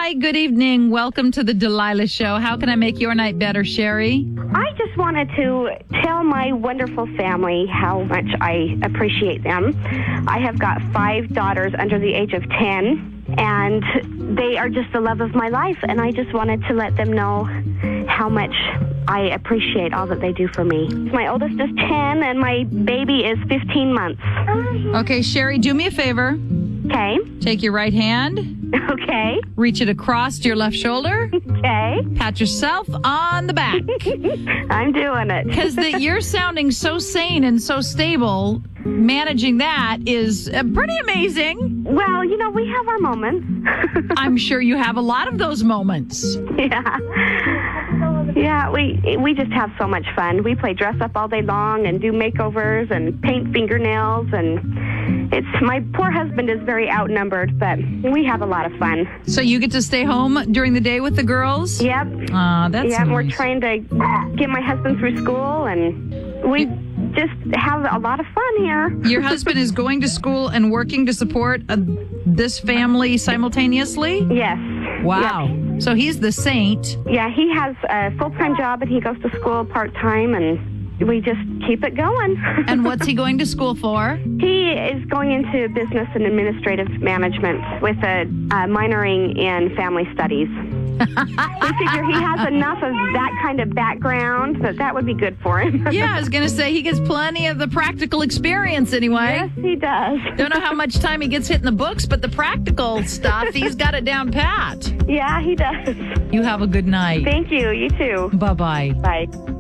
Hi, good evening. Welcome to the Delilah Show. How can I make your night better, Sherry? I just wanted to tell my wonderful family how much I appreciate them. I have got 5 daughters under the age of 10, and they are just the love of my life, and I just wanted to let them know how much I appreciate all that they do for me. My oldest is 10, and my baby is 15 months. Okay, Sherry, do me a favor. Okay. Take your right hand, Okay. reach it across to your left shoulder, Okay. pat yourself on the back. I'm doing it. Because you're sounding so sane and so stable. Managing that is pretty amazing. Well, you know, we have our moments. I'm sure you have a lot of those moments. Yeah, we just have so much fun. We play dress up all day long and do makeovers and paint fingernails, and my poor husband is very outnumbered, but we have a lot of fun. So you get to stay home during the day with the girls? Yep. That's yeah, nice. We're trying to get my husband through school, and we just have a lot of fun here. Your husband is going to school and working to support this family simultaneously? Yes. Wow. Yep. So he's the saint. Yeah, he has a full-time job, and he goes to school part-time, and we just keep it going. And what's he going to school for? He is going into business and administrative management with a minoring in family studies. We figure he has enough of that kind of background that would be good for him. Yeah, I was going to say he gets plenty of the practical experience anyway. Yes, he does. Don't know how much time he gets hitting the books, but the practical stuff, he's got it down pat. Yeah, he does. You have a good night. Thank you. You too. Bye-bye. Bye.